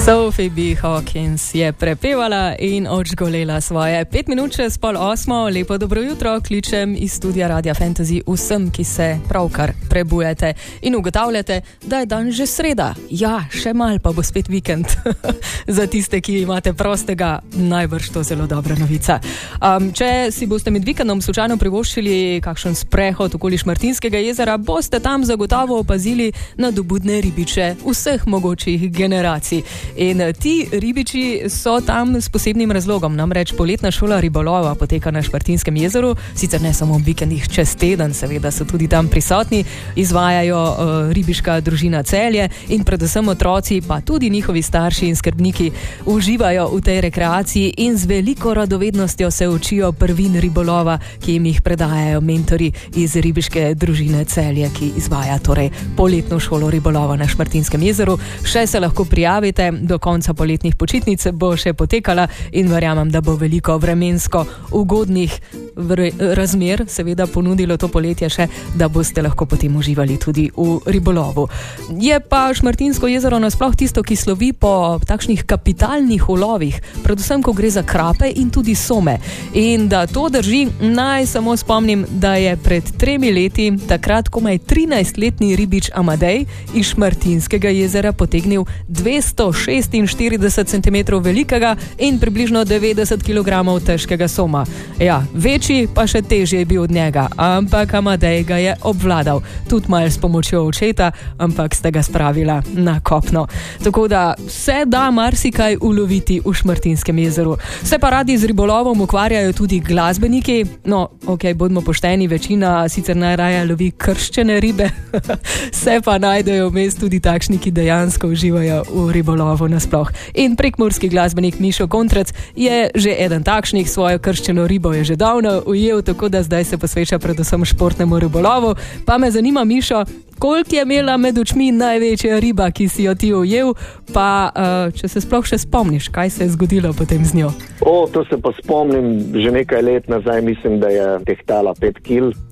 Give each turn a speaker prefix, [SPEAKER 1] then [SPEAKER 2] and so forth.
[SPEAKER 1] Sophie B. Hawkins je prepevala in odžgolela svoje 5 minut čez 7:30. Lepo dobro jutro, kličem iz studia Radia Fantasy vsem, ki se pravkar prebujete in ugotavljate, da je dan že sreda. Ja, še mal pa bo spet vikend. Za tiste, ki imate prostega, najbrž to zelo dobra novica. Če si boste med vikendom slučajno privoščili kakšen sprehod okoli Šmartinskega jezera, boste tam zagotovo opazili nadobudne ribiče vseh mogočih generacij. In ti ribiči so tam s posebnim razlogom, namreč poletna šola ribolova poteka na Šmartinskem jezeru, sicer ne samo ob vikendih, čez teden, seveda so tudi tam prisotni, izvajajo ribiška družina Celje in predvsem otroci, pa tudi njihovi starši in skrbniki uživajo v tej rekreaciji in z veliko radovednostjo se učijo prvin ribolova, ki jim jih predajajo mentori iz ribiške družine Celje, ki izvaja torej poletno šolo ribolova na Šmartinskem jezeru. Še se lahko prijavite, do konca poletnih počitnic bo še potekala in verjamem, da bo veliko vremensko ugodnih razmer seveda ponudilo to poletje še, da boste lahko potem uživali tudi v ribolovu. Je pa Šmartinsko jezero nasploh tisto, ki slovi po takšnih kapitalnih ulovih, predvsem ko gre za krape in tudi some. In da to drži, naj samo spomnim, da je pred 3 leti takrat komaj 13-letni ribič Amadej iz Šmartinskega jezera potegnil 246 cm velikega in približno 90 kg težkega soma. Ja, večji pa še težje je bil od njega, ampak Amadej ga je obvladal. Tudi malo s pomočjo očeta, ampak sta ga spravila na kopno. Tako da se da marsikaj uloviti v Šmartinskem jezeru. Se pa radi z ribolovom ukvarjajo tudi glasbeniki. No, ok, bodimo pošteni, večina sicer najraje lovi krščene ribe, se pa najdejo vmes tudi takšni, ki dejansko uživajo v ribolovu nasploh. In prekmurski glasbenik Mišo Kontrac je že eden takšnih, svojo krščeno ribo je že davno ujel, tako da zdaj se posveča predvsem športnemu ribolovu. Pa me zanima, Mišo, koliko je imela med očmi največja riba, ki si jo ti ujel, pa če se sploh še spomniš, kaj se je zgodilo potem z njo?
[SPEAKER 2] To se pa spomnim, že nekaj let nazaj mislim, da je tehtala 5 kil.